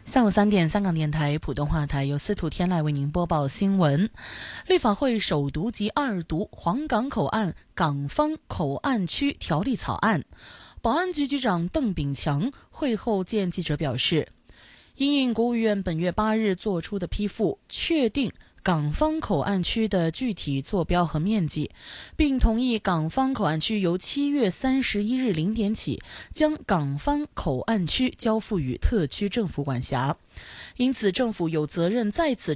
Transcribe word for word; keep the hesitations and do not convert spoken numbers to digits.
下午三点，香港电台普通话台由司徒天籁为您播报新闻。立法会首读及二读黄港口岸港方口岸区条例草案。保安局局长邓炳强会后见记者表示，因应国务院本月八日作出的批复，确定港方口岸区的具体坐标和面积，并同意港方口岸区由七月三十一日零点起将港方口岸区交付予特区政府管辖。因此，政府有责任在此